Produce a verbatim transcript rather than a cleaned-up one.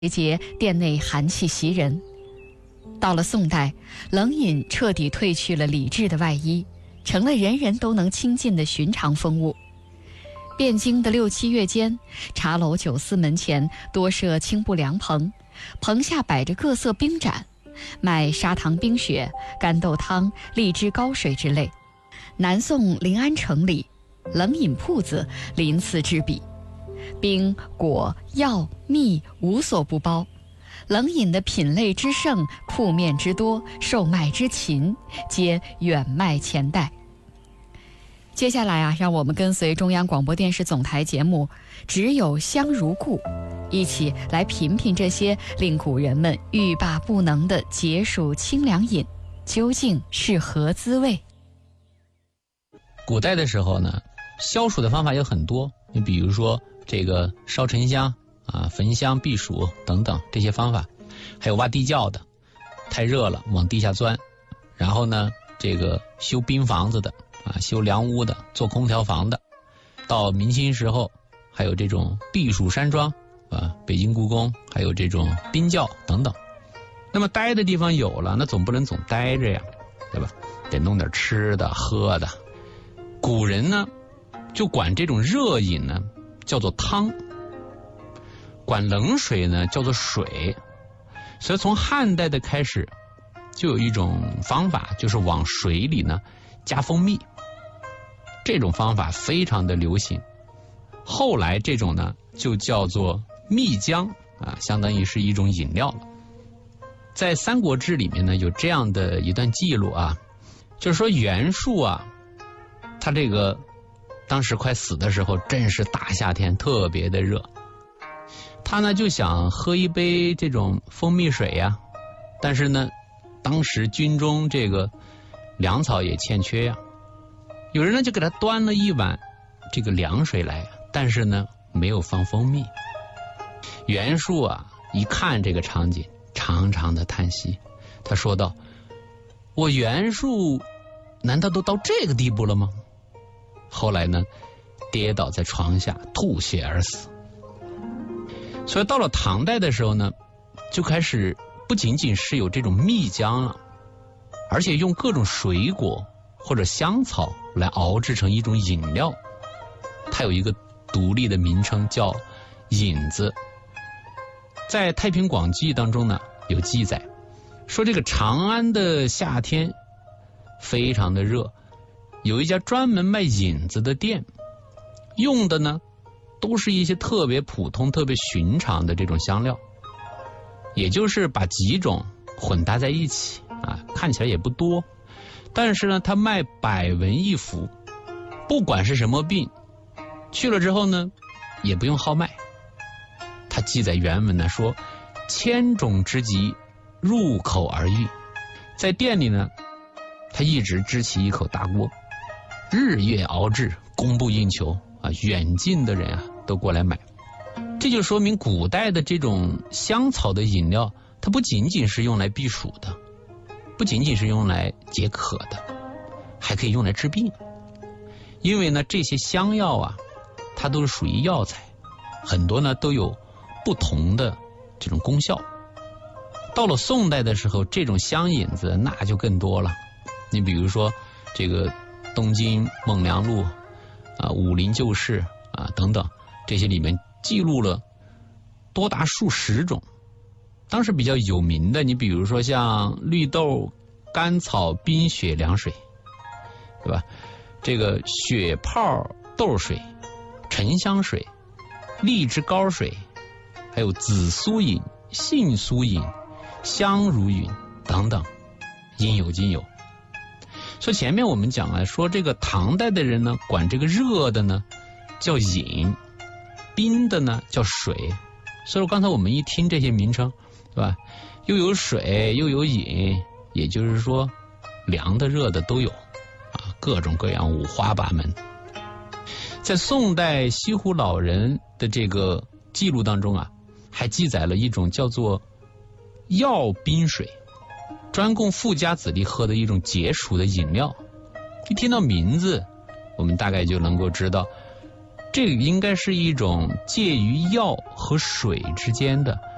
节殿内寒气袭人。到了宋代，冷饮彻底褪去了礼制的外衣，成了人人都能亲近的寻常风物。汴京的六七月间，茶楼酒肆门前多设青布凉棚，棚下摆着各色冰盏，卖砂糖冰雪、干豆汤、荔枝高水之类。南宋临安城里，冷饮铺子鳞次栉比，冰果药蜜无所不包，冷饮的品类之盛，铺面之多，售卖之勤，皆远迈前代。接下来啊，让我们跟随中央广播电视总台节目《只有香如故》，一起来品品这些令古人们欲罢不能的解暑清凉饮，究竟是何滋味？ 古代的时候呢，消暑的方法有很多，你比如说这个烧沉香啊、焚香避暑等等这些方法，还有挖地窖的，太热了往地下钻，然后呢，这个修冰房子的啊，修凉屋的，做空调房的，到明清时候还有这种避暑山庄啊，北京故宫还有这种冰窖等等。那么待的地方有了，那总不能总待着呀，对吧？得弄点吃的喝的。古人呢，就管这种热饮呢叫做汤，管冷水呢叫做水。所以从汉代的开始，就有一种方法，就是往水里呢加蜂蜜。这种方法非常的流行，后来这种呢就叫做蜜浆啊，相当于是一种饮料了。在《三国志》里面呢有这样的一段记录啊，就是说袁术啊，他这个当时快死的时候，正是大夏天，特别的热，他呢就想喝一杯这种蜂蜜水呀、啊，但是呢当时军中这个粮草也欠缺呀、啊，有人呢就给他端了一碗这个凉水来，但是呢没有放蜂蜜。袁术啊一看这个场景，长长的叹息，他说道：我袁术难道都到这个地步了吗？后来呢跌倒在床下吐血而死。所以到了唐代的时候呢，就开始不仅仅是有这种蜜浆了，而且用各种水果或者香草来熬制成一种饮料，它有一个独立的名称叫饮子。在《太平广记》当中呢有记载，说这个长安的夏天非常的热，有一家专门卖饮子的店，用的呢都是一些特别普通特别寻常的这种香料，也就是把几种混搭在一起啊，看起来也不多，但是呢他卖百文一服，不管是什么病去了之后呢也不用号脉。他记载原文呢说，千种之疾入口而愈。在店里呢他一直支起一口大锅，日夜熬制，供不应求啊，远近的人啊都过来买。这就说明古代的这种香草的饮料，它不仅仅是用来避暑的，不仅仅是用来解渴的，还可以用来治病。因为呢这些香药啊它都是属于药材，很多呢都有不同的这种功效。到了宋代的时候，这种香饮子那就更多了。你比如说这个东京孟良录啊、武林旧事啊等等，这些里面记录了多达数十种。当时比较有名的，你比如说像绿豆甘草冰雪凉水，对吧？这个雪泡豆水、沉香水、荔枝膏水，还有紫苏饮、杏苏饮、香如饮等等，应有尽有。所以前面我们讲了，说这个唐代的人呢，管这个热的呢叫饮，冰的呢叫水。所以刚才我们一听这些名称，对吧？又有水又有饮，也就是说凉的热的都有啊，各种各样五花八门。在宋代西湖老人的这个记录当中啊，还记载了一种叫做药冰水，专供富家子弟喝的一种解暑的饮料。一听到名字，我们大概就能够知道，这个应该是一种介于药和水之间的